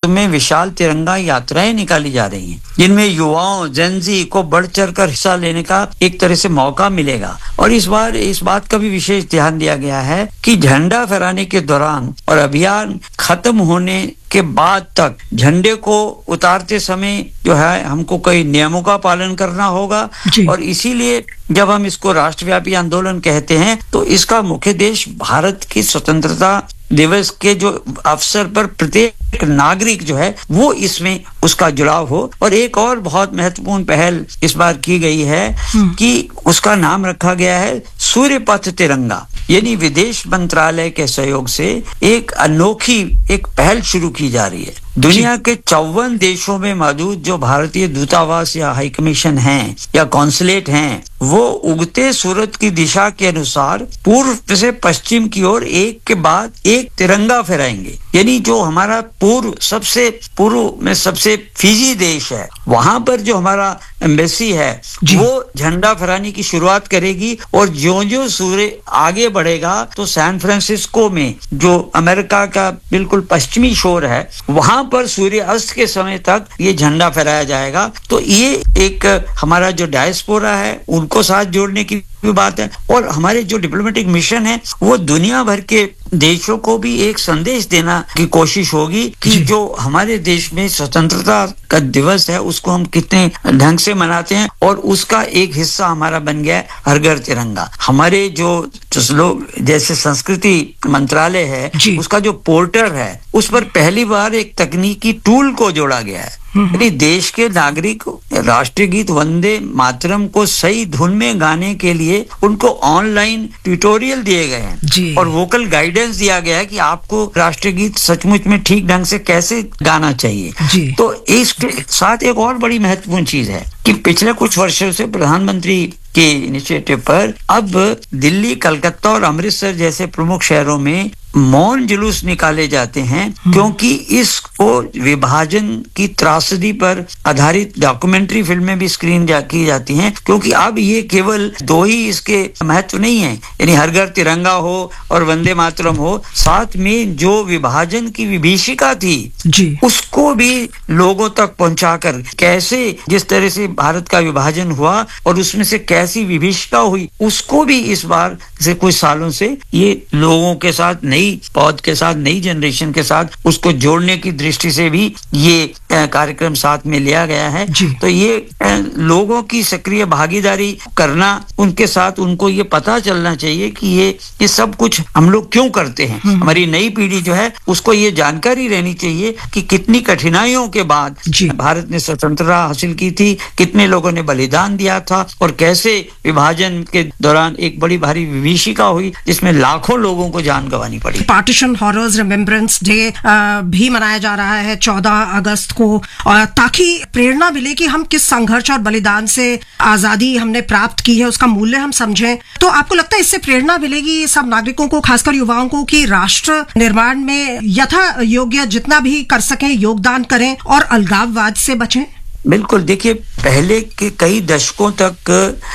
में विशाल तिरंगा यात्राएं निकाली जा रही हैं, जिनमें युवाओं जेनजी को बढ़ चढ़ कर हिस्सा लेने का एक तरह से मौका मिलेगा। और इस बार इस बात का भी विशेष ध्यान दिया गया है कि झंडा फहराने के दौरान और अभियान खत्म होने के बाद तक झंडे को उतारते समय जो है हमको कई नियमों का पालन करना होगा। और इसीलिए जब हम इसको राष्ट्रव्यापी आंदोलन कहते हैं तो इसका मुख्य उद्देश्य भारत की स्वतंत्रता दिवस के जो अवसर पर प्रत्येक नागरिक जो है वो इसमें उसका जुड़ाव हो। और एक और बहुत महत्वपूर्ण पहल इस बार की गई है कि उसका नाम रखा गया है सूर्य पथ तिरंगा, यानी विदेश मंत्रालय के सहयोग से एक अनोखी एक पहल शुरू की जा रही है। दुनिया के 54 देशों में मौजूद जो भारतीय दूतावास या हाई कमीशन हैं या कॉन्सुलेट हैं, वो उगते सूरज की दिशा के अनुसार पूर्व से पश्चिम की ओर एक के बाद एक तिरंगा फहराएंगे। यानी जो हमारा पूर्व में सबसे फिजी देश है, वहां पर जो हमारा एम्बेसी है वो झंडा फहराने की शुरुआत करेगी। और ज्यों-ज्यों सूर्य आगे बढ़ेगा तो सैन फ्रांसिस्को में जो अमेरिका का बिल्कुल पश्चिमी शोर है, वहां पर सूर्य अस्त के समय तक ये झंडा फहराया जाएगा। तो ये एक हमारा जो डायस्पोरा है उनको साथ जोड़ने की भी बात है। और हमारे जो डिप्लोमेटिक मिशन है वो दुनिया भर के देशों को भी एक संदेश देना की कोशिश होगी कि जो हमारे देश में स्वतंत्रता का दिवस है उसको हम कितने ढंग से मनाते हैं। और उसका एक हिस्सा हमारा बन गया है हर घर तिरंगा। हमारे जो लोग जैसे संस्कृति मंत्रालय है उसका जो पोर्टल है उस पर पहली बार एक तकनीकी टूल को जोड़ा गया है। यानी देश के नागरिक राष्ट्रीय गीत वंदे मातरम को सही धुन में गाने के लिए उनको ऑनलाइन ट्यूटोरियल दिए गए हैं और वोकल गाइडेंस दिया गया है कि आपको राष्ट्रीय गीत सचमुच में ठीक ढंग से कैसे गाना चाहिए। तो इसके साथ एक और बड़ी महत्वपूर्ण चीज है कि पिछले कुछ वर्षों से प्रधानमंत्री के इनिशिएटिव पर अब दिल्ली, कलकत्ता और अमृतसर जैसे प्रमुख शहरों में मौन जुलूस निकाले जाते हैं, क्योंकि इसको विभाजन की त्रासदी पर आधारित डॉक्यूमेंट्री फिल्में भी स्क्रीन की जाती हैं। क्योंकि अब ये केवल दो ही इसके महत्व नहीं है, यानी हर घर तिरंगा हो और वंदे मातरम हो, साथ में जो विभाजन की विभीषिका थी उसको भी लोगों तक पहुंचाकर कैसे जिस तरह से भारत का विभाजन हुआ और उसमें से कैसी विभीषिका हुई उसको भी इस बार से कुछ सालों से ये लोगों के साथ नई पौध के साथ नई जनरेशन के साथ उसको जोड़ने की दृष्टि से भी ये कार्यक्रम साथ में लिया गया है। तो ये लोगों की सक्रिय भागीदारी करना, उनके साथ उनको ये पता चलना चाहिए कि ये सब कुछ हम लोग क्यों करते हैं। हमारी नई पीढ़ी जो है उसको ये जानकारी रहनी चाहिए कि कितनी कठिनाइयों के बाद भारत ने स्वतंत्रता हासिल की थी, कितने लोगों ने बलिदान दिया था और कैसे विभाजन के दौरान एक बड़ी भारी विभीषिका हुई जिसमें लाखों लोगों को जान गंवानी पड़ी। पार्टीशन हॉरर्स रिमेम्बरेंस डे भी मनाया जा रहा है 14 अगस्त को, ताकि प्रेरणा मिले कि हम किस संघर्ष और बलिदान से आजादी हमने प्राप्त की है उसका मूल्य हम समझें। तो आपको लगता है इससे प्रेरणा मिलेगी सब नागरिकों को, खासकर युवाओं को, कि राष्ट्र निर्माण में यथा योग्य जितना भी कर सकें योगदान करें और अलगाववाद से बचें? बिल्कुल। देखिए, पहले के कई दशकों तक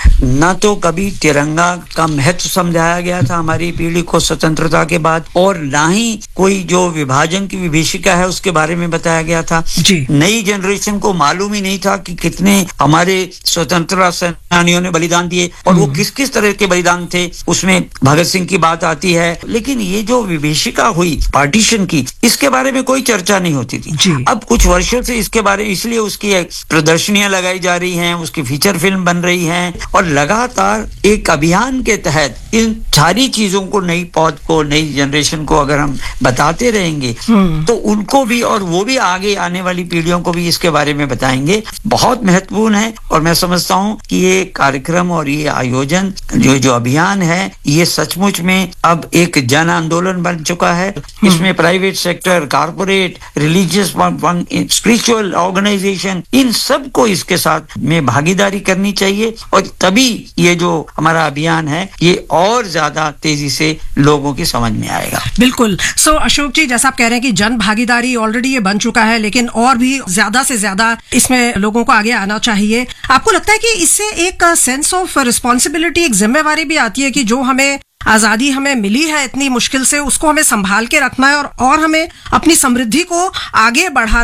न तो कभी तिरंगा का महत्व समझाया गया था हमारी पीढ़ी को स्वतंत्रता के बाद, और ना ही कोई जो विभाजन की विभीषिका है उसके बारे में बताया गया था। नई जनरेशन को मालूम ही नहीं था कि कितने हमारे स्वतंत्रता सेनानियों ने बलिदान दिए और वो किस किस तरह के बलिदान थे। उसमें भगत सिंह की बात आती है, लेकिन ये जो विभीषिका हुई पार्टीशन की, इसके बारे में कोई चर्चा नहीं होती थी। अब कुछ वर्षों से इसके बारे में, इसलिए उसकी प्रदर्शनियां लगाई जा रही हैं, उसकी फीचर फिल्म बन रही हैं और लगातार एक अभियान के तहत इन सारी चीजों को, नई पौध को, नई जनरेशन को अगर हम बताते रहेंगे तो उनको भी और वो भी आगे आने वाली पीढ़ियों को भी इसके बारे में बताएंगे। बहुत महत्वपूर्ण है और मैं समझता हूँ कि ये कार्यक्रम और ये आयोजन जो अभियान है ये सचमुच में अब एक जन आंदोलन बन चुका है। इसमें private sector, corporate, religious, spiritual organisation, इन सबको इसके साथ में भागीदारी करनी चाहिए और तभी ये जो हमारा अभियान है ये और ज्यादा तेजी से लोगों की समझ में आएगा। बिल्कुल। सो अशोक जी, जैसा आप कह रहे हैं कि जन भागीदारी ऑलरेडी ये बन चुका है, लेकिन और भी ज्यादा से ज्यादा इसमें लोगों को आगे आना चाहिए। आपको लगता है कि इससे एक सेंस ऑफ रिस्पॉन्सिबिलिटी, एक जिम्मेवारी भी आती है कि जो हमें आजादी हमें मिली है इतनी मुश्किल से, उसको हमें संभाल के रखना है और हमें अपनी समृद्धि को आगे बढ़ाना